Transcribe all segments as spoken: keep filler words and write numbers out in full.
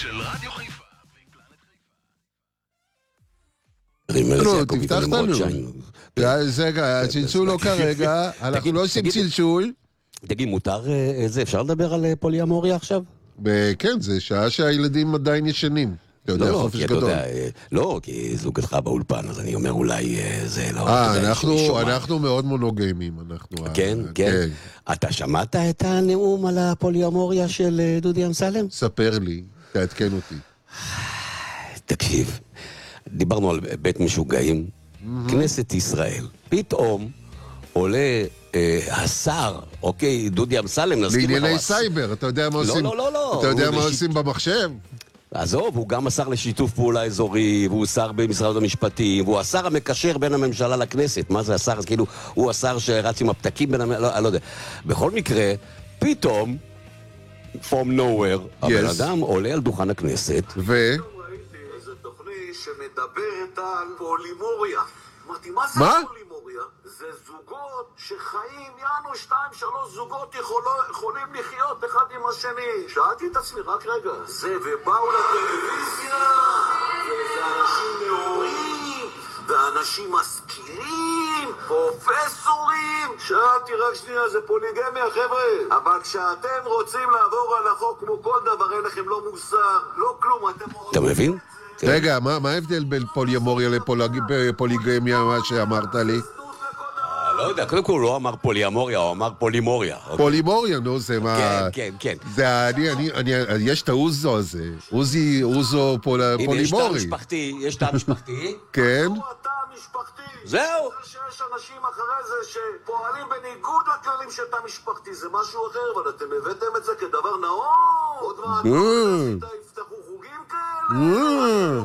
של רדיו חיפה לא, תפתח לנו. זה הצלשול לא כרגע, אנחנו לא עושים צלשול. תגיד, מותר, זה אפשר לדבר על פוליאמוריה עכשיו? כן, זה שעה שהילדים עדיין ישנים. אתה יודע, חופש גדול. לא, כי זוגתך באולפן, אז אני אומר אולי זה לא... אה, אנחנו מאוד מונוגמים. כן, כן. אתה שמעת את הנאום על הפוליאמוריה של דודי אמסלם? ספר לי, תעדכן אותי. תקשיב, דיברנו על בית משוגעים, כנסת ישראל, פתאום עולה השר, אוקיי, דודי אמסלם, לענייני סייבר, אתה יודע מה עושים? לא, לא, לא. אתה יודע מה עושים במחשב? עזוב, הוא גם השר לשיתוף פעולה אזורי, והוא שר במשרד המשפטים, והוא השר המקשר בין הממשלה לכנסת. מה זה השר? אז כאילו, הוא השר שרץ עם הפתקים בין הממשלה, לא, לא יודע. בכל מקרה, פתאום, from nowhere, הבן אדם עולה על דוכן הכנסת. ו... ראיתי איזו תוכנית שמדברת על פולימוריה. אמרתי, מה זה פולימוריה? זה זוגות שחיים, יענו שתיים, שלוש זוגות יכולים לחיות אחד עם השני. שאלתי את עצמי, רק רגע, זה ובאו לטלוויזיה, וזה אנשים נאורים, ואנשים משכילים, פרופסורים. שאלתי, רק שנייה, זה פוליגמיה, חבר'ה. אבל כשאתם רוצים לעבור על החוק כמו כל דבר, אין לכם לא מוסר, לא כלום, אתם... אתה מבין? רגע, מה ההבדל בין פוליאמוריה לפוליגמיה, מה שאמרת לי? לא יודע, קודם כל הוא לא אמר פוליאמוריה, הוא אמר פולימוריה. פולימוריה, נו, זה מה... כן, כן, כן. זה, אני, אני, אני, יש את האוזו הזה, עוזי, אוזו פולימורי. יש תא משפחתי, יש תא משפחתי. כן. זהו. זה שיש אנשים אחרי זה שפועלים בניגוד לכללים של תא משפחתי, זה משהו אחר, אבל אתם הבאתם את זה כדבר נאור. עוד מעט יפתחו חוגים כאלה.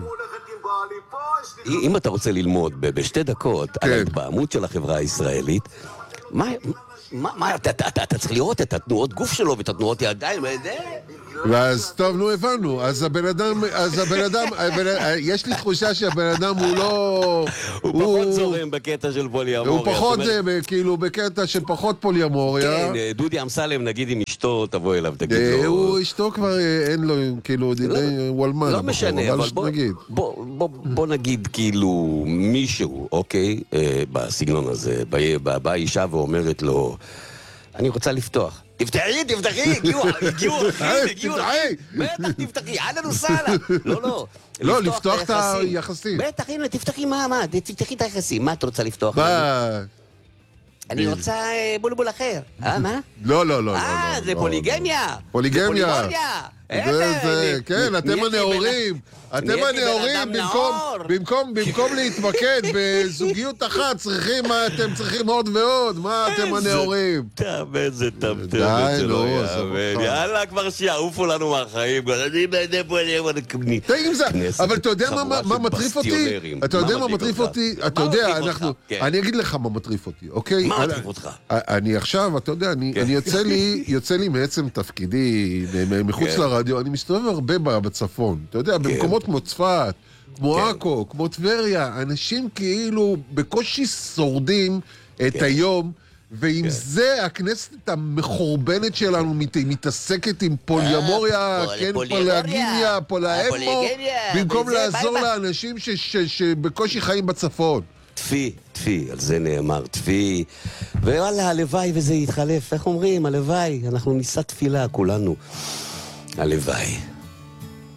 אם אתה רוצה ללמוד בשתי דקות על ההתבהמות של החברה הישראלית, מה, מה, אתה צריך לראות את התנועות גוף שלו ואת התנועות ידיים, ואז טוב, נו, הבנו. אז הבן אדם, אז הבן אדם, יש לי תחושה שהבן אדם הוא לא... הוא פחות זורם בקטע של פוליאמוריה. הוא פחות, כאילו, בקטע של פחות פוליאמוריה. כן, דודי אמסלם, נגיד עם אשתו, תבוא אליו, תגיד לו... הוא, אשתו כבר אין לו, כאילו, וולמן. לא משנה, אבל בוא נגיד, כאילו, מישהו, אוקיי, בסגנון הזה, באה אישה ואומרת לו, אני רוצה לפתוח. תפתחי, תפתחי, הגיעו, הגיעו, הגיעו, בטח תפתחי, עד הנוסלה. לא, לא. לא, לפתוח את היחסים. בטח, הנה, תפתחי מה, מה, תפתחי את היחסים. מה את רוצה לפתוח? אני רוצה בולבול אחר. אה, מה? לא, לא, לא. אה, זה פוליגמיה. פוליגמיה. זה, כן, אתם הנאורים. אתם הנאורים, במקום, במקום להתמקד בזוגיות אחת, צריכים, אתם צריכים עוד ועוד. מה אתם הנאורים? תאמן, זה טמטמת שלא יאמן. יאללה, כבר שיעופו לנו מהחיים. אני בעדי פה, אני אמר, תגיד זה, אבל אתה יודע מה מטריף אותי? אתה יודע מה מטריף אותי? אתה יודע, אנחנו, אני אגיד לך מה מטריף אותי, אוקיי? מה מטריף אותך? אני עכשיו, אתה יודע, אני יוצא לי, יוצא לי מעצם תפקידי, מחוץ לרדיו, אני מסתובב הרבה בצפון. אתה יודע, במקומות כמו צפת, כמו עכו, כמו טבריה, אנשים כאילו בקושי שורדים את היום, ועם זה הכנסת המחורבנת שלנו מתעסקת עם פוליאמוריה, כן, פולגמיה, פולאמו, במקום לעזור לאנשים שבקושי חיים בצפון. תפי, תפי, על זה נאמר, תפי, ואללה, הלוואי וזה יתחלף, איך אומרים, הלוואי, אנחנו ניסה תפילה כולנו, הלוואי.